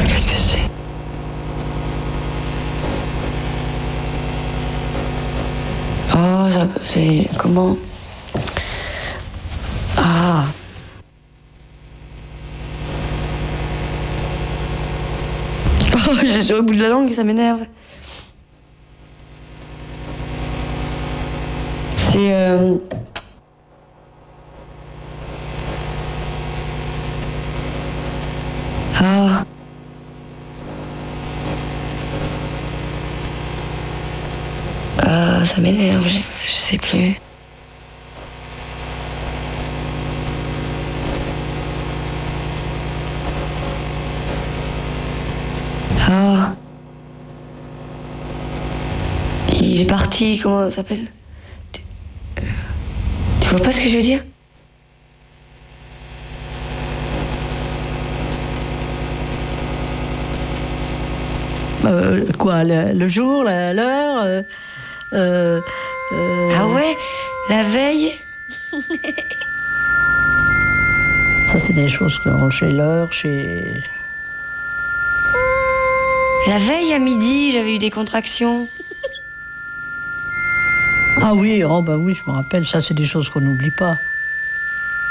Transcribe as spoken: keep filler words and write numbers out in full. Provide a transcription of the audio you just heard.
Qu'est-ce que c'est? Oh, ça, c'est... Comment? Ah. Oh, j'ai sur le bout de la langue, ça m'énerve. C'est... Euh... Ah. Ah, ça m'énerve, je, je sais plus. Ah. Il est parti, comment ça s'appelle? Tu... tu vois pas ce que je veux dire? Euh, quoi, le, le jour, la- l'heure euh, euh, euh... Ah ouais, la veille. Ça, c'est des choses qu'on chez l'heure, chez... La veille à midi, j'avais eu des contractions. Ah oui, oh bah oui, je me rappelle, ça, c'est des choses qu'on n'oublie pas.